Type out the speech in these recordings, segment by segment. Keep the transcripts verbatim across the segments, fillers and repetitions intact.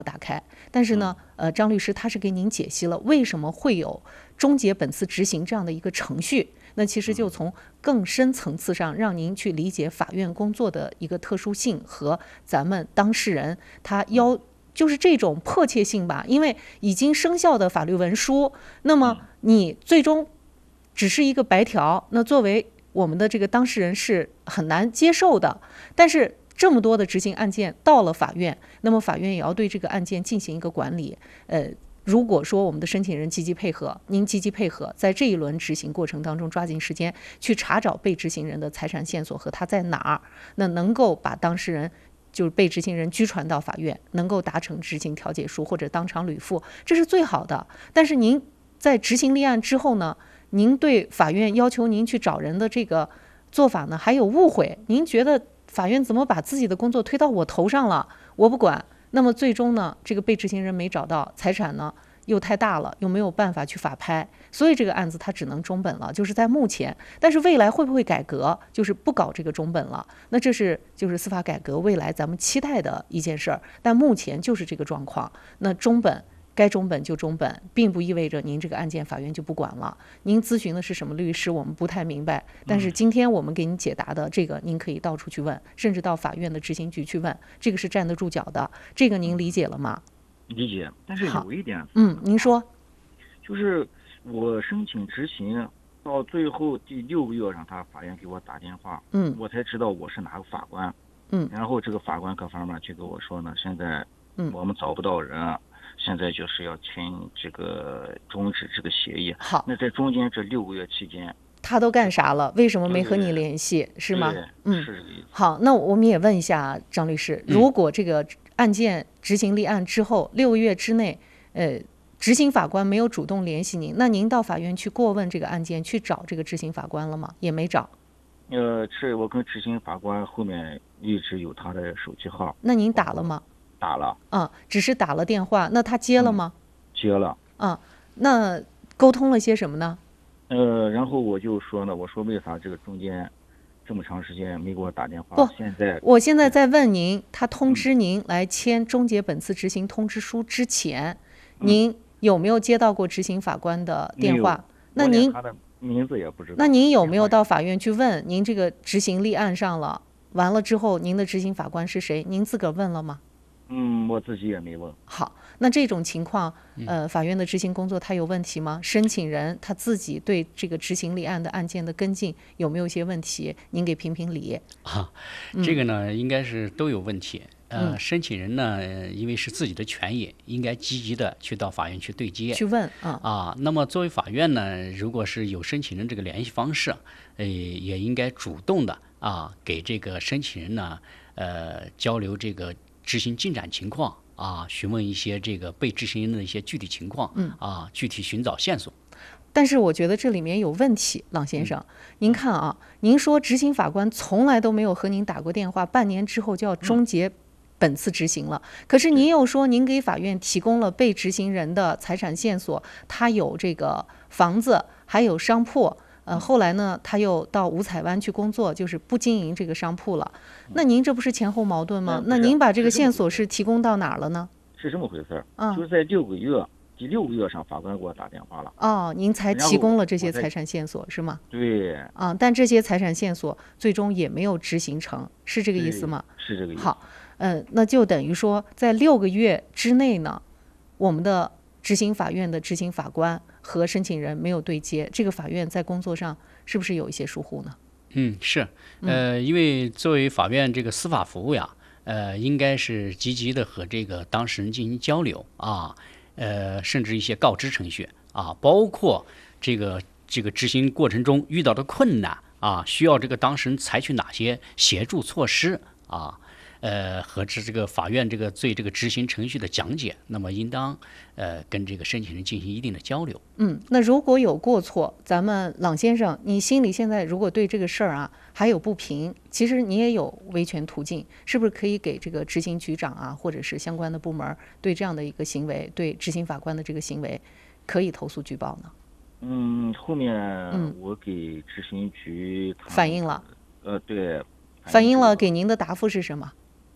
打开，但是呢，呃，张律师他是给您解析了为什么会有终结本次执行这样的一个程序。那其实就从更深层次上让您去理解法院工作的一个特殊性和咱们当事人他要就是这种迫切性吧，因为已经生效的法律文书，那么你最终只是一个白条，那作为我们的这个当事人是很难接受的。但是这么多的执行案件到了法院，那么法院也要对这个案件进行一个管理。呃，如果说我们的申请人积极配合，您积极配合，在这一轮执行过程当中抓紧时间去查找被执行人的财产线索和他在哪儿，那能够把当事人就是被执行人拘传到法院，能够达成执行调解书或者当场履付，这是最好的。但是您在执行立案之后呢，您对法院要求您去找人的这个做法呢还有误会，您觉得法院怎么把自己的工作推到我头上了，我不管。那么最终呢，这个被执行人没找到，财产呢又太大了，又没有办法去法拍，所以这个案子它只能中本了，就是在目前。但是未来会不会改革，就是不搞这个中本了，那这是就是司法改革未来咱们期待的一件事儿。但目前就是这个状况，那中本该中本就中本，并不意味着您这个案件法院就不管了。您咨询的是什么律师，我们不太明白。但是今天我们给您解答的这个，您可以到处去问，甚至到法院的执行局去问，这个是站得住脚的。这个您理解了吗？ 理解，但是有一点， 嗯，您说， 就是我申请执行到最后第六个月，让他法院给我打电话， 嗯， 我才知道我是哪个法官， 嗯， 然后这个法官各方面就跟我说呢，现在我们找不到人。嗯，现在就是要签这个终止这个协议。 好， 那在中间这六个月期间， 他都干啥了？为什么没和你联系？是吗？ 嗯，是这个意思。 好，那我们也问一下张律师，如果这个案件执行立案之后六个月之内，呃，执行法官没有主动联系您，那您到法院去过问这个案件，去找这个执行法官了吗？也没找。 呃，是我跟执行法官后面一直有他的手机号。 那您打了吗？ 打了。 啊，只是打了电话，那他接了吗？ 嗯、接了。 啊，那沟通了些什么呢？ 呃，然后我就说呢，我说为啥这个中间这么长时间没给我打电话？ 不， 现在我现在在问您，他通知您来签终结本次执行通知书之前， 嗯、 您有没有接到过执行法官的电话？那您他的名字也不知道。 那您有没有到法院去问您这个执行立案上了？完了之后，您的执行法官是谁？您自个儿问了吗？ 嗯，我自己也没问。 好，那这种情况，呃，法院的执行工作它有问题吗？申请人他自己对这个执行立案的案件的跟进有没有一些问题？您给评评理。 啊，这个呢，嗯、应该是都有问题。呃， 嗯、 申请人呢，因为是自己的权益，应该积极的去到法院去对接， 去问啊。 啊，那么作为法院呢，如果是有申请人这个联系方式，呃，也应该主动的啊，给这个申请人呢，呃，交流这个执行进展情况啊，询问一些这个被执行人的一些具体情况， 嗯啊，具体寻找线索。 但是我觉得这里面有问题，郎先生，嗯、您看啊，您说执行法官从来都没有和您打过电话，半年之后就要终结本次执行了。可是您又说您给法院提供了被执行人的财产线索，他有这个房子，还有商铺。呃，后来呢，他又到五彩湾去工作，就是不经营这个商铺了。那您这不是前后矛盾吗？ 嗯、 那您把这个线索是提供到哪儿了呢？ 是这么回事儿， 嗯， 就是在六个月，第六个月上法官给我打电话了。 哦，您才提供了这些财产线索是吗？ 对。 啊，但这些财产线索最终也没有执行成，是这个意思吗？ 是这个意思。 好，嗯、呃，那就等于说，在六个月之内呢，我们的执行法院的执行法官和申请人没有对接，这个法院在工作上是不是有一些疏忽呢？ 嗯，是，呃，因为作为法院这个司法服务呀，呃，应该是积极的和这个当事人进行交流啊，呃，甚至一些告知程序啊，包括这个这个执行过程中遇到的困难啊，需要这个当事人采取哪些协助措施啊。呃，和这这个法院这个对这个执行程序的讲解，那么应当呃跟这个申请人进行一定的交流。 嗯，那如果有过错，咱们郎先生，你心里现在如果对这个事儿啊还有不平，其实你也有维权途径，是不是可以给这个执行局长啊，或者是相关的部门对这样的一个行为，对执行法官的这个行为，可以投诉举报呢？ 嗯，后面我给执行局、 嗯、反映了。 呃，对。 反映了，给您的答复是什么？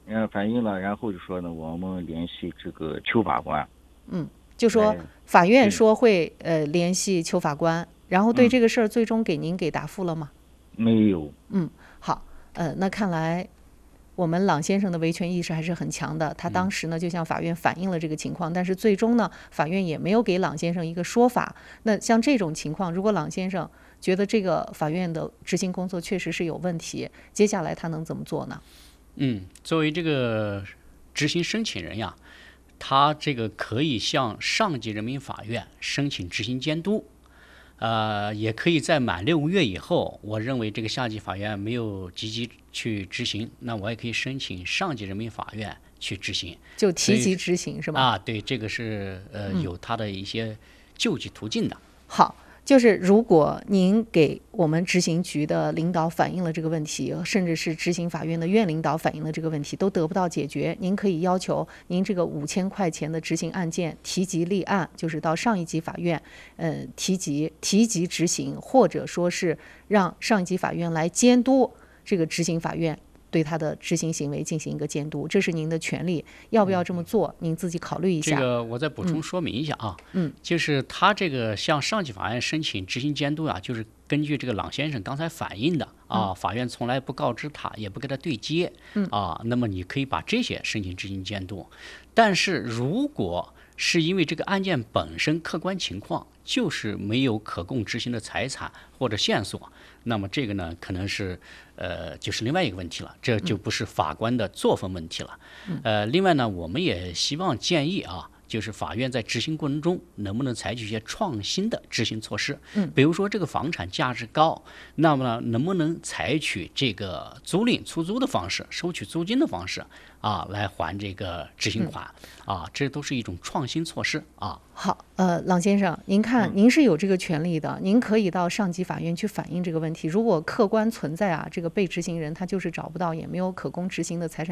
呃，反映了，然后就说呢，我们联系这个邱法官。 嗯，就说哎法院对说会呃联系邱法官，然后对嗯这个事儿最终给您给答复了吗？ 没有。 嗯，好，呃，那看来我们郎先生的维权意识还是很强的。他当时呢就向法院反映了这个情况，但是最终呢，法院也没有给郎先生一个说法。那像这种情况，如果郎先生觉得这个法院的执行工作确实是有问题，接下来他能怎么做呢？ 嗯，作为这个执行申请人呀，他这个可以向上级人民法院申请执行监督。呃，也可以在满六个月以后，我认为这个下级法院没有积极去执行，那我也可以申请上级人民法院去执行， 就提及执行是吧？ 啊，对，这个是呃、嗯、有它的一些救济途径的。 好。就是如果您给我们执行局的领导反映了这个问题，甚至是执行法院的院领导反映了这个问题，都得不到解决，您可以要求您这个五千块钱的执行案件提及立案，就是到上一级法院，呃，提及提及执行，或者说是让上一级法院来监督这个执行法院对他的执行行为进行一个监督，这是您的权利。要不要这么做，您自己考虑一下。 这个我再补充说明一下啊， 嗯， 就是他这个向上级法院申请执行监督啊，就是根据这个郎先生刚才反映的啊， 嗯、 法院从来不告知他，也不跟他对接， 嗯啊，那么你可以把这些申请执行监督。但是如果是因为这个案件本身客观情况就是没有可供执行的财产或者线索，那么这个呢可能是呃就是另外一个问题了，这就不是法官的作风问题了。呃，另外呢，我们也希望建议啊，就是法院在执行过程中能不能采取一些创新的执行措施， 嗯， 比如说这个房产价值高，那么呢能不能采取这个租赁出租的方式，收取租金的方式啊，来还这个执行款、嗯、啊，这都是一种创新措施啊。 好，呃，郎先生，您看，您是有这个权利的，您可以到上级法院去反映这个问题。如果客观存在啊，这个被执行人他就是找不到，也没有可供执行的财产。